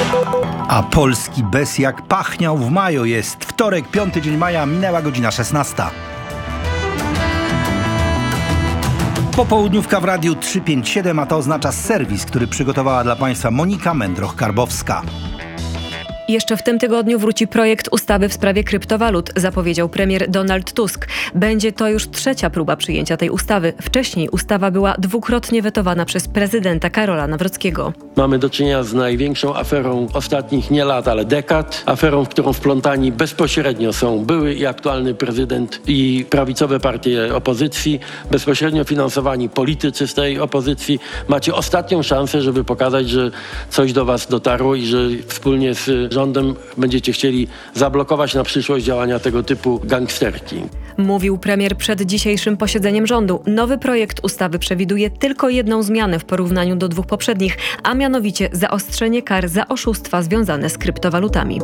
A Polski bez jak pachniał w maju. Jest wtorek, 5 dzień maja, minęła godzina 16. Popołudniówka w Radiu 357, a to oznacza serwis, który przygotowała dla Państwa Monika Mędroch-Karbowska. Jeszcze w tym tygodniu wróci projekt ustawy w sprawie kryptowalut, zapowiedział premier Donald Tusk. Będzie to już trzecia próba przyjęcia tej ustawy. Wcześniej ustawa była dwukrotnie wetowana przez prezydenta Karola Nawrockiego. Mamy do czynienia z największą aferą ostatnich nie lat, ale dekad. Aferą, w którą wplątani bezpośrednio są były i aktualny prezydent i prawicowe partie opozycji, bezpośrednio finansowani politycy z tej opozycji. Macie ostatnią szansę, żeby pokazać, że coś do was dotarło i że wspólnie z rządem będziecie chcieli zablokować na przyszłość działania tego typu gangsterki. Mówił premier przed dzisiejszym posiedzeniem rządu. Nowy projekt ustawy przewiduje tylko jedną zmianę w porównaniu do dwóch poprzednich, a mianowicie zaostrzenie kar za oszustwa związane z kryptowalutami.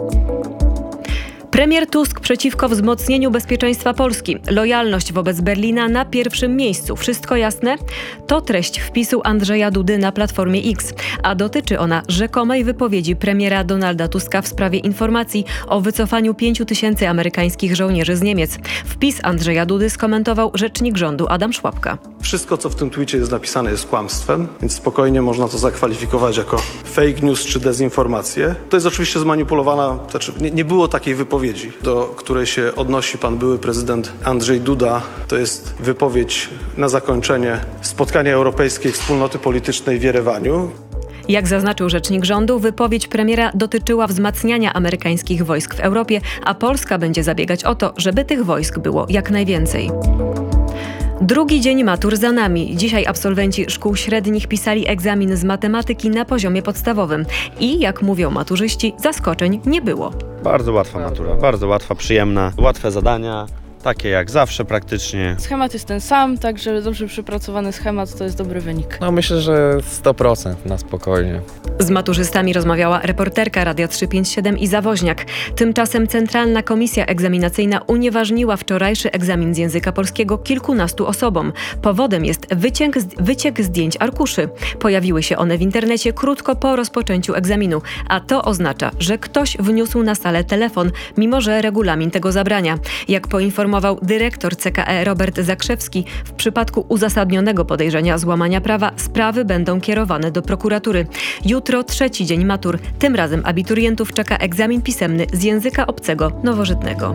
Premier Tusk przeciwko wzmocnieniu bezpieczeństwa Polski. Lojalność wobec Berlina na pierwszym miejscu. Wszystko jasne? To treść wpisu Andrzeja Dudy na Platformie X, a dotyczy ona rzekomej wypowiedzi premiera Donalda Tuska w sprawie informacji o wycofaniu 5 000 amerykańskich żołnierzy z Niemiec. Wpis Andrzeja Dudy skomentował rzecznik rządu Adam Szłapka. Wszystko, co w tym tweetie jest napisane, jest kłamstwem, więc spokojnie można to zakwalifikować jako fake news czy dezinformację. To jest oczywiście zmanipulowana, nie było takiej wypowiedzi, do której się odnosi pan były prezydent Andrzej Duda. To jest wypowiedź na zakończenie spotkania Europejskiej Wspólnoty Politycznej w Jerewaniu. Jak zaznaczył rzecznik rządu, wypowiedź premiera dotyczyła wzmacniania amerykańskich wojsk w Europie, a Polska będzie zabiegać o to, żeby tych wojsk było jak najwięcej. Drugi dzień matur za nami. Dzisiaj absolwenci szkół średnich pisali egzamin z matematyki na poziomie podstawowym. I, jak mówią maturzyści, zaskoczeń nie było. Bardzo łatwa matura, bardzo łatwa, przyjemna, łatwe zadania. Takie jak zawsze praktycznie. Schemat jest ten sam, także dobrze przypracowany schemat to jest dobry wynik. Myślę, że 100% na spokojnie. Z maturzystami rozmawiała reporterka Radia 357 Iza Woźniak. Tymczasem Centralna Komisja Egzaminacyjna unieważniła wczorajszy egzamin z języka polskiego kilkunastu osobom. Powodem jest wyciek zdjęć arkuszy. Pojawiły się one w internecie krótko po rozpoczęciu egzaminu, a to oznacza, że ktoś wniósł na salę telefon, mimo że regulamin tego zabrania. Jak poinformował dyrektor CKE Robert Zakrzewski, w przypadku uzasadnionego podejrzenia złamania prawa sprawy będą kierowane do prokuratury. Jutro trzeci dzień matur. Tym razem abiturientów czeka egzamin pisemny z języka obcego nowożytnego.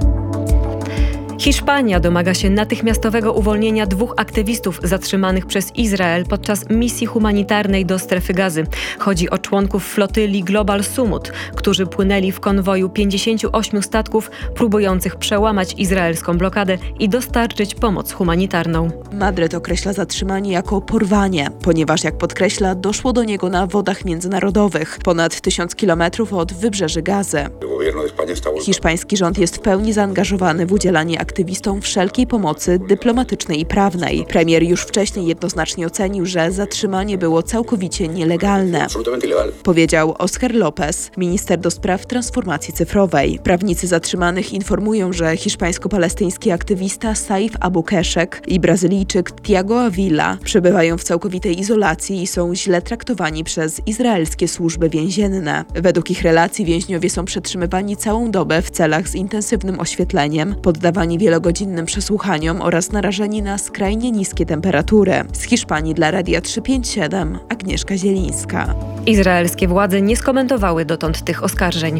Hiszpania domaga się natychmiastowego uwolnienia 2 aktywistów zatrzymanych przez Izrael podczas misji humanitarnej do Strefy Gazy. Chodzi o członków flotyli Global Sumut, którzy płynęli w konwoju 58 statków próbujących przełamać izraelską blokadę i dostarczyć pomoc humanitarną. Madryt określa zatrzymanie jako porwanie, ponieważ, jak podkreśla, doszło do niego na wodach międzynarodowych, ponad 1000 kilometrów od wybrzeży Gazy. Hiszpański rząd jest w pełni zaangażowany w udzielanie aktywistom wszelkiej pomocy dyplomatycznej i prawnej. Premier już wcześniej jednoznacznie ocenił, że zatrzymanie było całkowicie nielegalne. Powiedział Oscar López, minister do spraw transformacji cyfrowej. Prawnicy zatrzymanych informują, że hiszpańsko-palestyński aktywista Saif Abu Keszek i Brazylijczyk Tiago Avila przebywają w całkowitej izolacji i są źle traktowani przez izraelskie służby więzienne. Według ich relacji więźniowie są przetrzymywani całą dobę w celach z intensywnym oświetleniem, poddawani wielogodzinnym przesłuchaniom oraz narażeni na skrajnie niskie temperatury. Z Hiszpanii dla Radia 357 Agnieszka Zielińska. Izraelskie władze nie skomentowały dotąd tych oskarżeń.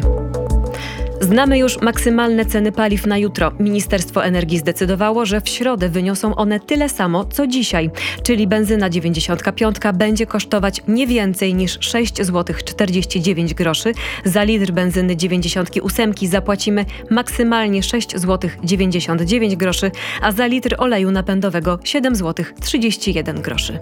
Znamy już maksymalne ceny paliw na jutro. Ministerstwo Energii zdecydowało, że w środę wyniosą one tyle samo, co dzisiaj. Czyli benzyna 95 będzie kosztować nie więcej niż 6,49 zł. Za litr benzyny 98 zapłacimy maksymalnie 6,99 zł, a za litr oleju napędowego 7,31 zł.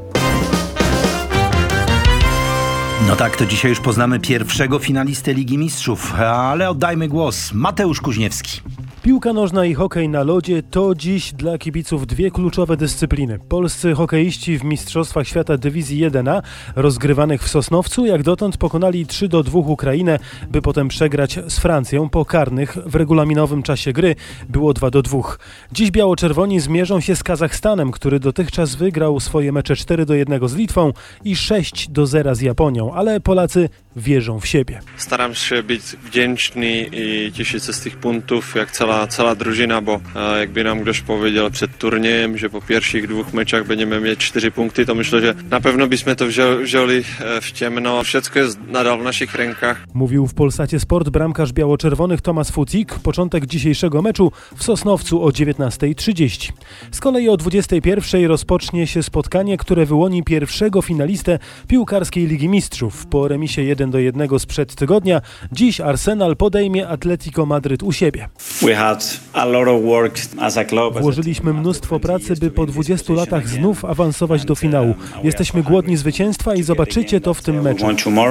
No tak, to dzisiaj już poznamy pierwszego finalistę Ligi Mistrzów, ale oddajmy głos. Mateusz Kuźniewski. Piłka nożna i hokej na lodzie to dziś dla kibiców dwie kluczowe dyscypliny. Polscy hokeiści w Mistrzostwach Świata Dywizji 1A rozgrywanych w Sosnowcu jak dotąd pokonali 3-2 Ukrainę, by potem przegrać z Francją po karnych w regulaminowym czasie gry było 2-2. Dziś biało-czerwoni zmierzą się z Kazachstanem, który dotychczas wygrał swoje mecze 4-1 z Litwą i 6-0 z Japonią, ale Polacy wierzą w siebie. Staram się być wdzięczny i cieszyć się z tych punktów jak cała drużyna, bo jakby nam ktoś powiedział przed turniejem, że po pierwszych 2 meczach będziemy mieć 4 punkty, to myślę, że na pewno byśmy to wzięli w ciemno. Wszystko jest nadal w naszych rękach. Mówił w Polsacie Sport bramkarz biało-czerwonych Tomasz Fucik. Początek dzisiejszego meczu w Sosnowcu o 19:30. Z kolei o 21:00 rozpocznie się spotkanie, które wyłoni pierwszego finalistę piłkarskiej Ligi Mistrzów. Po remisie 1-1 sprzed tygodnia, dziś Arsenal podejmie Atletico Madryt u siebie. Włożyliśmy mnóstwo pracy, by po 20 latach znów awansować do finału. Jesteśmy głodni zwycięstwa i zobaczycie to w tym meczu.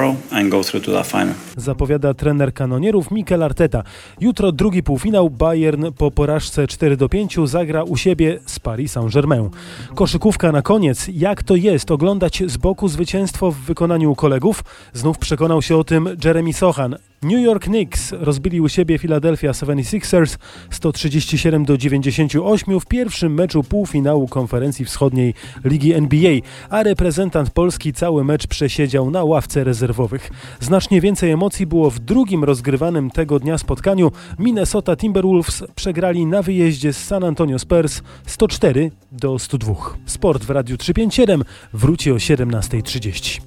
Zapowiada trener kanonierów Mikel Arteta. Jutro drugi półfinał. Bayern po porażce 4-5 zagra u siebie z Paris Saint-Germain. Koszykówka na koniec. Jak to jest oglądać z boku zwycięstwo w wykonaniu kolegów? Znów przekonał się o tym Jeremy Sochan. New York Knicks rozbili u siebie Philadelphia 76ers 137-98 w pierwszym meczu półfinału konferencji wschodniej Ligi NBA, a reprezentant Polski cały mecz przesiedział na ławce rezerwowych. Znacznie więcej emocji było w drugim rozgrywanym tego dnia spotkaniu. Minnesota Timberwolves przegrali na wyjeździe z San Antonio Spurs 104-102. Sport w Radiu 357 wróci o 17:30.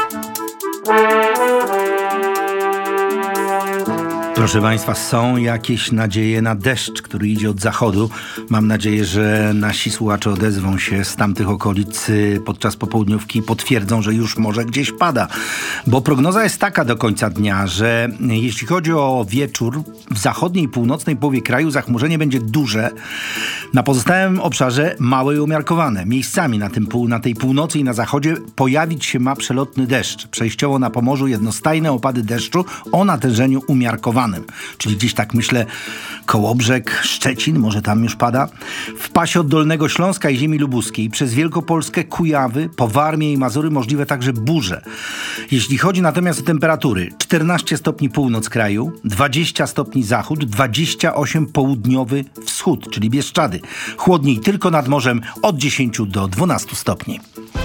Proszę Państwa, są jakieś nadzieje na deszcz, który idzie od zachodu. Mam nadzieję, że nasi słuchacze odezwą się z tamtych okolic podczas popołudniówki i potwierdzą, że już może gdzieś pada. Bo prognoza jest taka do końca dnia, że jeśli chodzi o wieczór, w zachodniej i północnej połowie kraju zachmurzenie będzie duże. Na pozostałym obszarze małe i umiarkowane. Miejscami na tej północy i na zachodzie pojawić się ma przelotny deszcz. Przejściowo na Pomorzu jednostajne opady deszczu o natężeniu umiarkowanym. Czyli gdzieś tak myślę Kołobrzeg, Szczecin, może tam już pada. W pasie od Dolnego Śląska i ziemi lubuskiej przez Wielkopolskę, Kujawy, po Warmię i Mazury możliwe także burze. Jeśli chodzi natomiast o temperatury, 14 stopni północ kraju, 20 stopni zachód, 28 południowy wschód, czyli Bieszczady. Chłodniej tylko nad morzem od 10 do 12 stopni.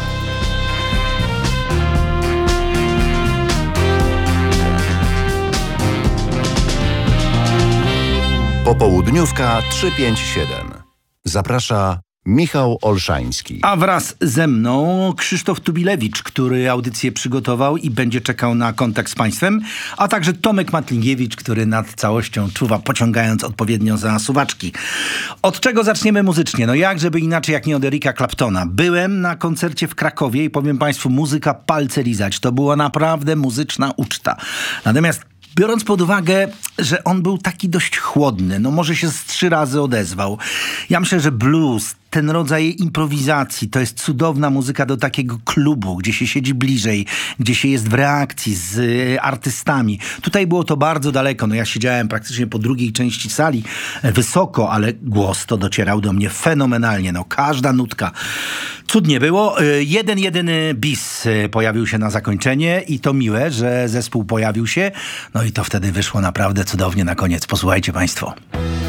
Popołudniówka 357. Zaprasza Michał Olszański. A wraz ze mną Krzysztof Tubilewicz, który audycję przygotował i będzie czekał na kontakt z Państwem, a także Tomek Matlingiewicz, który nad całością czuwa, pociągając odpowiednio za suwaczki. Od czego zaczniemy muzycznie? No jak, żeby inaczej jak nie od Erika Claptona. Byłem na koncercie w Krakowie i powiem Państwu, muzyka palce lizać. To była naprawdę muzyczna uczta. Natomiast biorąc pod uwagę, że on był taki dość chłodny, no może się z 3 razy odezwał. Ja myślę, że blues, ten rodzaj improwizacji, to jest cudowna muzyka do takiego klubu, gdzie się siedzi bliżej, gdzie się jest w reakcji z artystami. Tutaj było to bardzo daleko. No ja siedziałem praktycznie po drugiej części sali, wysoko, ale głos to docierał do mnie fenomenalnie. No każda nutka. Cudnie było. Jeden jedyny bis pojawił się na zakończenie i to miłe, że zespół pojawił się. No i to wtedy wyszło naprawdę cudownie na koniec. Posłuchajcie Państwo.